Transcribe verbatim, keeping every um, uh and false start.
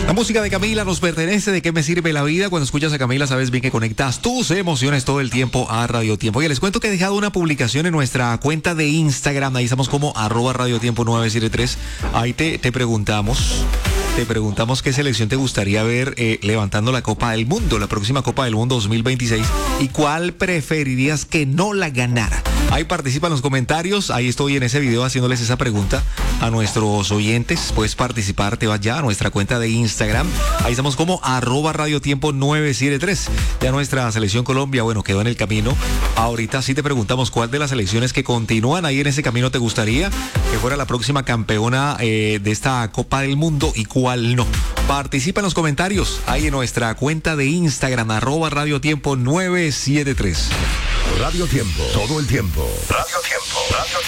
La música de Camila nos pertenece. ¿De qué me sirve la vida? Cuando escuchas a Camila sabes bien que conectas tus emociones todo el tiempo a Radio Tiempo. Oye, les cuento que he dejado una publicación en nuestra cuenta de Instagram. Ahí estamos como arroba Radio Tiempo nueve siete tres. Ahí te, te preguntamos... Te preguntamos qué selección te gustaría ver eh, levantando la Copa del Mundo, la próxima Copa del Mundo dos mil veintiséis, y cuál preferirías que no la ganara. Ahí participa en los comentarios, ahí estoy en ese video haciéndoles esa pregunta a nuestros oyentes. Puedes participar, te vas ya a nuestra cuenta de Instagram. Ahí estamos como arroba Radio Tiempo nueve siete tres. Ya nuestra selección Colombia, bueno, quedó en el camino. Ahorita sí te preguntamos cuál de las selecciones que continúan ahí en ese camino te gustaría que fuera la próxima campeona eh, de esta Copa del Mundo y cuál no. Participa en los comentarios ahí en nuestra cuenta de Instagram, arroba Radio Tiempo nueve siete tres. Radio Tiempo, todo el tiempo. Radio Tiempo, Radio Tiempo.